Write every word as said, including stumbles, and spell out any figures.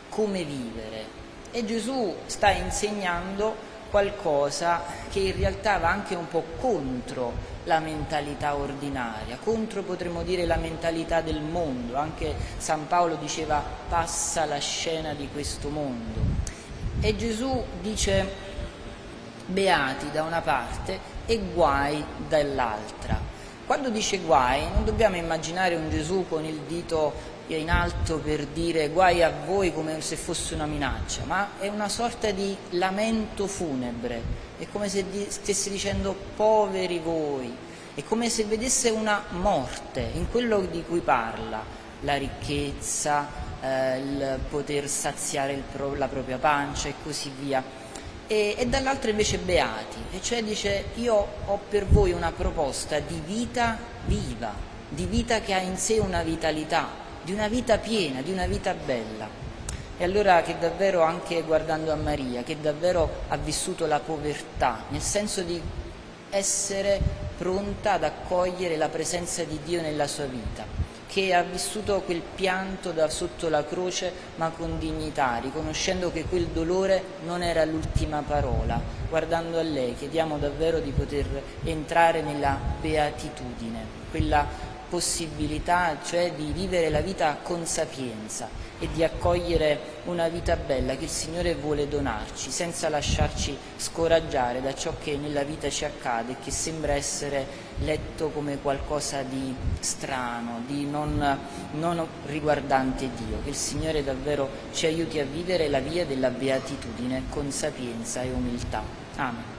come vivere. E Gesù sta insegnando qualcosa che in realtà va anche un po' contro la mentalità ordinaria, contro, potremmo dire, la mentalità del mondo. Anche San Paolo diceva: passa la scena di questo mondo. E Gesù dice: beati da una parte e guai dall'altra. Quando dice guai, non dobbiamo immaginare un Gesù con il dito in alto per dire guai a voi come se fosse una minaccia, ma è una sorta di lamento funebre. È come se stesse dicendo: poveri voi. È come se vedesse una morte in quello di cui parla: la ricchezza, eh, il poter saziare il pro- la propria pancia e così via. E, e dall'altra invece beati, e cioè dice: io ho per voi una proposta di vita viva, di vita che ha in sé una vitalità, di una vita piena, di una vita bella. E allora che davvero, anche guardando a Maria, che davvero ha vissuto la povertà, nel senso di essere pronta ad accogliere la presenza di Dio nella sua vita, che ha vissuto quel pianto da sotto la croce ma con dignità, riconoscendo che quel dolore non era l'ultima parola. Guardando a lei chiediamo davvero di poter entrare nella beatitudine, quella possibilità cioè di vivere la vita con sapienza e di accogliere una vita bella che il Signore vuole donarci, senza lasciarci scoraggiare da ciò che nella vita ci accade e che sembra essere letto come qualcosa di strano, di non, non riguardante Dio. Che il Signore davvero ci aiuti a vivere la via della beatitudine con sapienza e umiltà. Amen.